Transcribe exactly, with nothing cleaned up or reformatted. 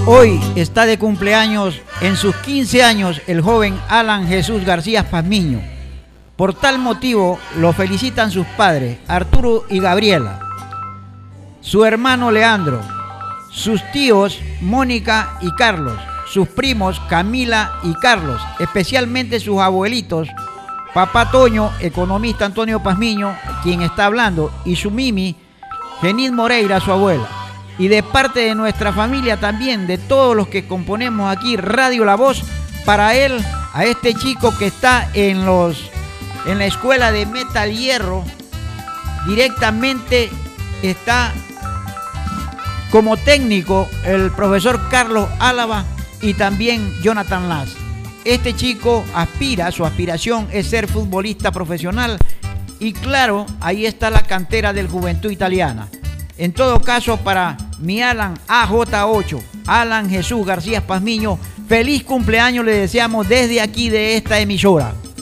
Hoy está de cumpleaños en sus quince años el joven Alan Jesús García Pazmiño. Por tal motivo lo felicitan sus padres, Arturo y Gabriela, su hermano Leandro, sus tíos Mónica y Carlos, sus primos Camila y Carlos, especialmente sus abuelitos, papá Toño, economista Antonio Pazmiño, quien está hablando, y su mimi, Genil Moreira, su abuela. Y de parte de nuestra familia también, de todos los que componemos aquí Radio La Voz, para él, a este chico que está en, los, en la escuela de Metal Hierro, directamente está como técnico el profesor Carlos Álava y también Jonathan Las. Este chico aspira, su aspiración es ser futbolista profesional y claro, ahí está la cantera del Juventud Italiana. En todo caso, para mi Alan A J ocho, Alan Jesús García Pazmiño, feliz cumpleaños le deseamos desde aquí de esta emisora.